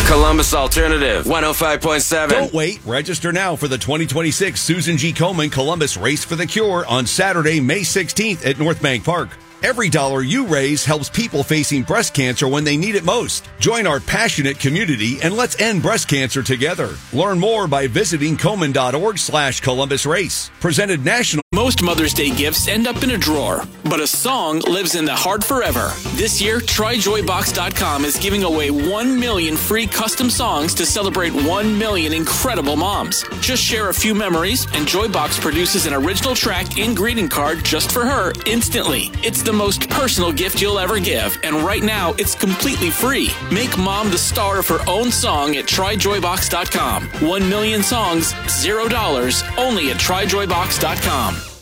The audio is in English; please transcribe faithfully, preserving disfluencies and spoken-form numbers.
Columbus Alternative, one oh five point seven. Don't wait. Register now for the twenty twenty-six Susan G. Komen Columbus Race for the Cure on Saturday, May sixteenth at North Bank Park. Every dollar you raise helps people facing breast cancer when they need it most. Join our passionate community and let's end breast cancer together. Learn more by visiting Komen.org slash Columbus Race. Presented national. Most Mother's Day gifts end up in a drawer, but a song lives in the heart forever. This year, Try Joy Box dot com is giving away one million free custom songs to celebrate one million incredible moms. Just share a few memories, and Joybox produces an original track and greeting card just for her instantly. It's the most personal gift you'll ever give, and right now, it's completely free. Make mom the star of her own song at Try Joy Box dot com. One million songs, zero dollars, only at Try Joy Box dot com.